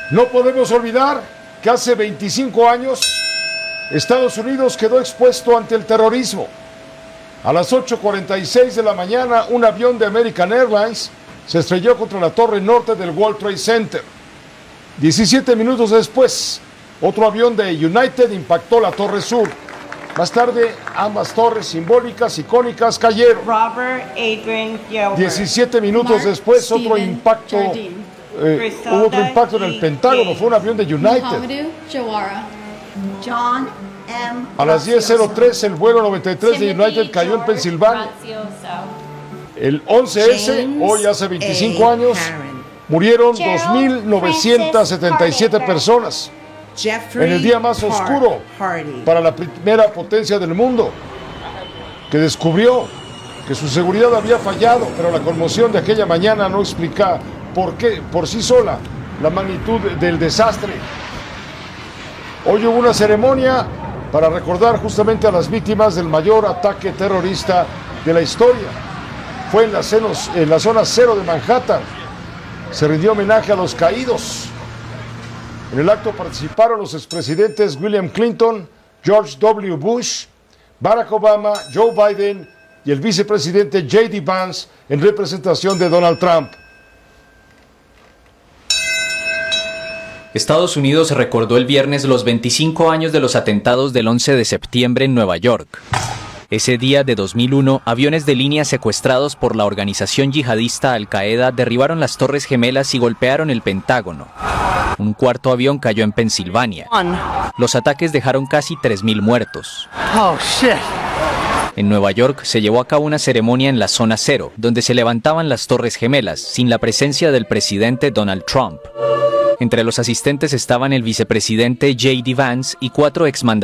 No podemos olvidar que hace 25 años Estados Unidos quedó expuesto ante el terrorismo. A las 8:46 de la mañana, un avión de American Airlines se estrelló contra la torre norte del World Trade Center. 17 minutos después, otro avión de United impactó la torre sur. Más tarde, ambas torres simbólicas, icónicas, cayeron. 17 minutos después, hubo otro impacto en el Pentágono, fue un avión de United. A las 10:03, el vuelo 93 de United cayó en Pensilvania. El 11S, hoy hace 25 años, murieron 2.977 personas. En el día más oscuro para la primera potencia del mundo, que descubrió que su seguridad había fallado, pero la conmoción de aquella mañana no explica por sí sola la magnitud del desastre. Hoy hubo una ceremonia para recordar justamente a las víctimas del mayor ataque terrorista de la historia. Fue en la zona cero de Manhattan. Se rindió homenaje a los caídos. En el acto participaron los expresidentes William Clinton, George W. Bush, Barack Obama, Joe Biden y el vicepresidente J.D. Vance en representación de Donald Trump. Estados Unidos recordó el viernes los 25 años de los atentados del 11 de septiembre en Nueva York. Ese día de 2001, aviones de línea secuestrados por la organización yihadista Al-Qaeda derribaron las Torres Gemelas y golpearon el Pentágono. Un cuarto avión cayó en Pensilvania. Los ataques dejaron casi 3.000 muertos. En Nueva York se llevó a cabo una ceremonia en la zona cero, donde se levantaban las Torres Gemelas, sin la presencia del presidente Donald Trump. Entre los asistentes estaban el vicepresidente J.D. Vance y 4 exmandatarios